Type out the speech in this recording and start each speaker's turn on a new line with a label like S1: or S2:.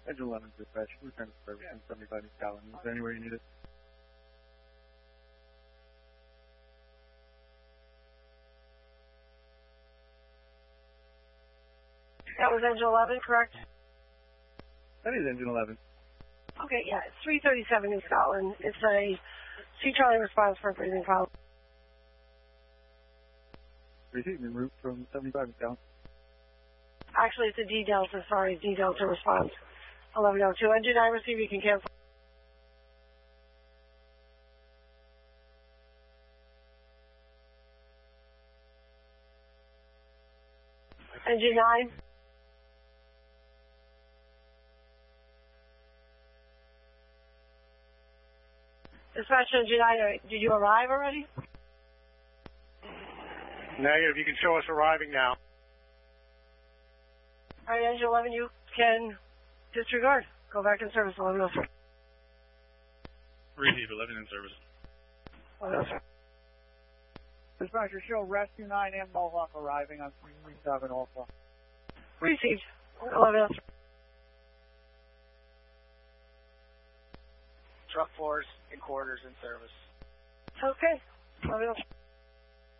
S1: Engine 11 dispatch, return to service in 75 East Allen. Is there anywhere you need it?
S2: That was engine 11, correct?
S1: That is engine 11.
S2: Okay, yeah, it's 337 East Scotland. It's a C Charlie response for a breathing problem.
S1: Received en route from 75 East Allen.
S2: Actually, it's a D Delta, sorry, D Delta response. 1102. Engine 9 receive, you can cancel. Engine 9. Dispatch engine 9, did you arrive already?
S3: Negative, you can show us arriving now.
S2: All right, engine 11, you can disregard. Go back in service, 1103.
S1: Receive 11 in service.
S2: 1103.
S4: Dispatcher, show Rescue 9 and Mohawk arriving on 337 also.
S2: Received. 1103.
S3: Truck 4's in quarters in service.
S2: Okay. 1103.